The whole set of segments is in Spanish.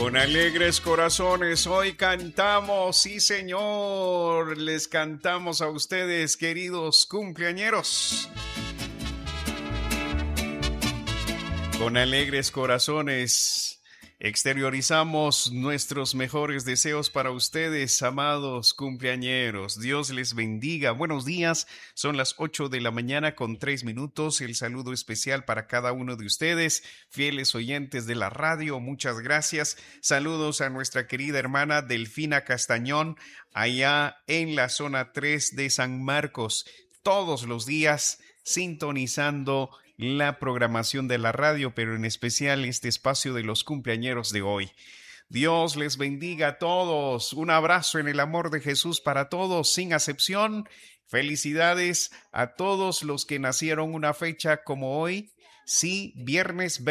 Con alegres corazones hoy cantamos, sí señor, les cantamos a ustedes, queridos cumpleañeros. Con alegres corazones exteriorizamos nuestros mejores deseos para ustedes, amados cumpleañeros. Dios les bendiga. Buenos días. Son las 8 de la mañana con 3 minutos. El saludo especial para cada uno de ustedes, fieles oyentes de la radio. Muchas gracias. Saludos a nuestra querida hermana Delfina Castañón, allá en la zona 3 de San Marcos. Todos los días sintonizando la programación de la radio, pero en especial este espacio de los cumpleañeros de hoy. Dios les bendiga a todos. Un abrazo en el amor de Jesús para todos, sin acepción. Felicidades a todos los que nacieron una fecha como hoy. Sí, viernes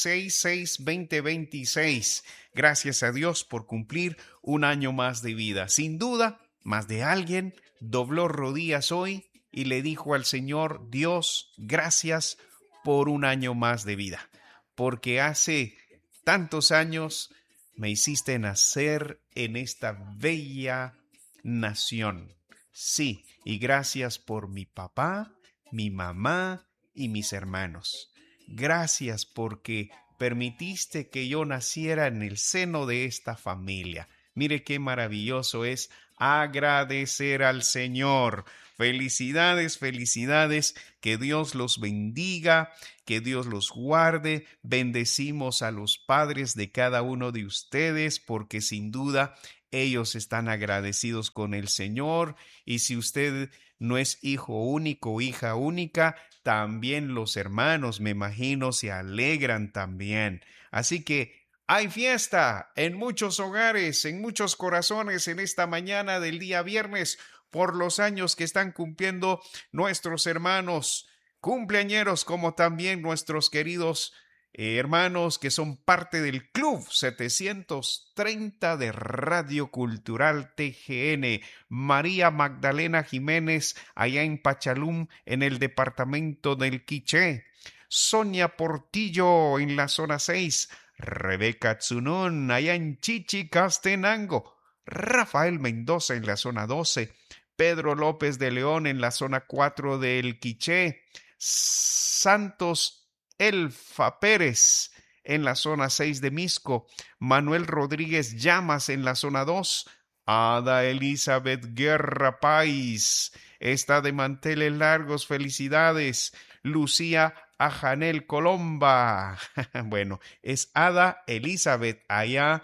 26/6/2026. Gracias a Dios por cumplir un año más de vida. Sin duda, más de alguien dobló rodillas hoy y le dijo al Señor: Dios, gracias por un año más de vida, porque hace tantos años me hiciste nacer en esta bella nación. Sí, y gracias por mi papá, mi mamá y mis hermanos. Gracias porque permitiste que yo naciera en el seno de esta familia. Mire qué maravilloso es agradecer al Señor. Felicidades, felicidades, que Dios los bendiga, que Dios los guarde. Bendecimos a los padres de cada uno de ustedes porque sin duda ellos están agradecidos con el Señor. Y si usted no es hijo único o hija única, también los hermanos, me imagino, se alegran también. Así que hay fiesta en muchos hogares, en muchos corazones en esta mañana del día viernes por los años que están cumpliendo nuestros hermanos cumpleañeros, como también nuestros queridos hermanos que son parte del Club 730 de Radio Cultural TGN. María Magdalena Jiménez, allá en Pachalum, en el departamento del Quiché. Sonia Portillo, en la zona 6. Rebeca Tsunun, allá en Chichicastenango. Rafael Mendoza, en la zona 12. Pedro López de León, en la zona 4 del Quiché. Santos Elfa Pérez, en la zona 6 de Misco. Manuel Rodríguez Llamas, en la zona 2. Ada Elizabeth Guerra Pais está de manteles largos. Felicidades. Lucía Ajanel Colomba. Bueno, es Ada Elizabeth allá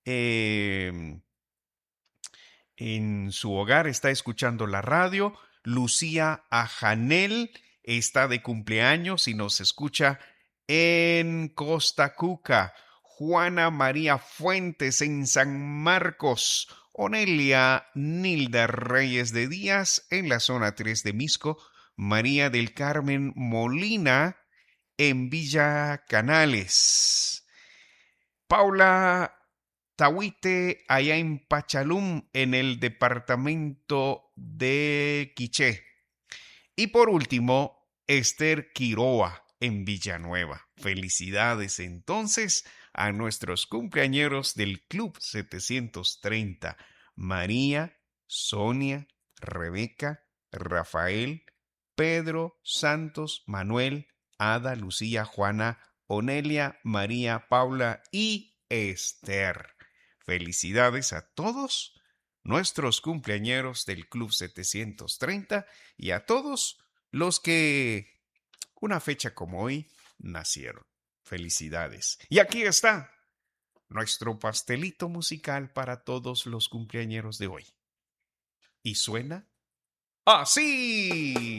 en su hogar, está escuchando la radio. Lucía Ajanel está de cumpleaños y nos escucha en Costa Cuca. Juana María Fuentes en San Marcos. Onelia Nilda Reyes de Díaz en la zona 3 de Misco. María del Carmen Molina en Villa Canales. Paula Tahuite, allá en Pachalum, en el departamento de Quiché. Y por último, Esther Quiroa, en Villanueva. Felicidades entonces a nuestros cumpleañeros del Club 730. María, Sonia, Rebeca, Rafael, Pedro, Santos, Manuel, Ada, Lucía, Juana, Onelia, María, Paula y Esther. Felicidades a todos nuestros cumpleañeros del Club 730 y a todos los que una fecha como hoy nacieron. Felicidades. Y aquí está nuestro pastelito musical para todos los cumpleañeros de hoy. Y suena así.